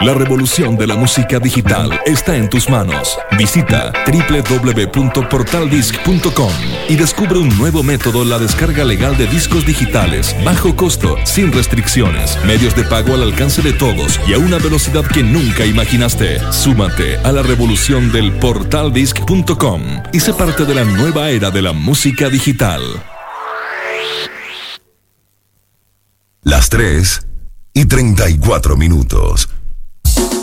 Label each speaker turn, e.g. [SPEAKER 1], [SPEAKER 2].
[SPEAKER 1] La revolución de la música digital está en tus manos. Visita www.portaldisc.com y descubre un nuevo método, la descarga legal de discos digitales, bajo costo, sin restricciones, medios de pago al alcance de todos y a una velocidad que nunca imaginaste. Súmate a la revolución del portaldisc.com y sé parte de la nueva era de la música digital.
[SPEAKER 2] Las 3:34.